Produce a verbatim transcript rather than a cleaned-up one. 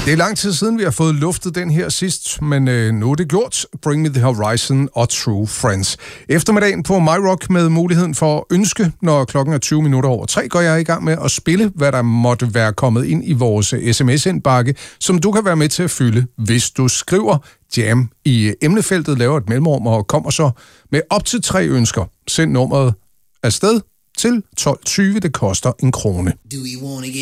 Det er lang tid siden, vi har fået luftet den her sidst, men øh, nu er det gjort. Bring Me The Horizon og True Friends. Eftermiddagen på MyRock med muligheden for at ønske, når klokken er tyve minutter over tre, går jeg i gang med at spille, hvad der måtte være kommet ind i vores sms-indbakke, som du kan være med til at fylde, hvis du skriver Jam i emnefeltet, laver et mellemrum og kommer så med op til tre ønsker. Send nummeret afsted til tolv tyve, det koster en krone.